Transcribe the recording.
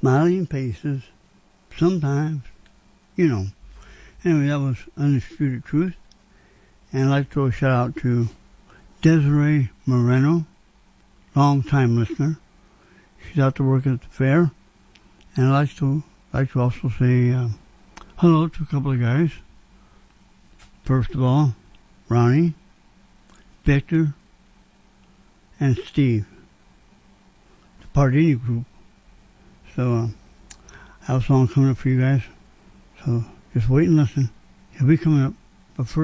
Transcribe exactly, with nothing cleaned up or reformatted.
smiling faces, sometimes, you know. Anyway, that was Undisputed Truth. And I'd like to throw a shout out to Desiree Moreno, long-time listener. She's out to work at the fair. And I'd like to, like to also say uh, hello to a couple of guys. First of all, Ronnie, Victor, and Steve, the Pardini group. So, uh, I have a song coming up for you guys. So, just wait and listen. It'll be coming up. But first,